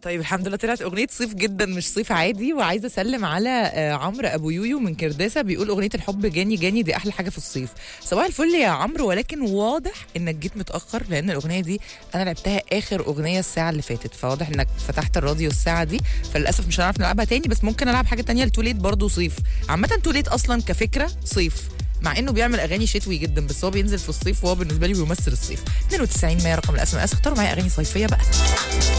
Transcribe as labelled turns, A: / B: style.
A: طيب الحمد لله طلعت اغنيه صيف جدا مش صيف عادي. وعايزه اسلم على عمرو ابو يويو من كرداسه، بيقول اغنيه الحب جاني جاني دي احلى حاجه في الصيف. صباح الفل يا عمرو، ولكن واضح انك جيت متاخر لان الاغنيه دي انا لعبتها اخر اغنيه الساعه اللي فاتت، فواضح انك فتحت الراديو الساعه دي، فللاسف مش هنعرف نلعبها تاني. بس ممكن العب حاجه تانية لتوليت برضو صيف. عامه توليت اصلا كفكره صيف، مع انه بيعمل اغاني شتوي جدا، بس هو بينزل في الصيف وهو بالنسبه لي بيمثل الصيف. 92 100 رقم الاسماء، اختاروا معايا اغاني صيفيه بقى.